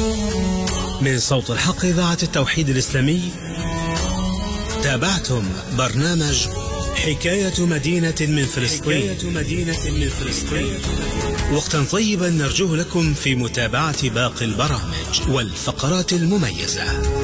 من صوت الحق إذاعة التوحيد الإسلامي تابعتم برنامج حكاية مدينة من فلسطين. وقتا طيبا نرجوه لكم في متابعة باقي البرامج والفقرات المميزة.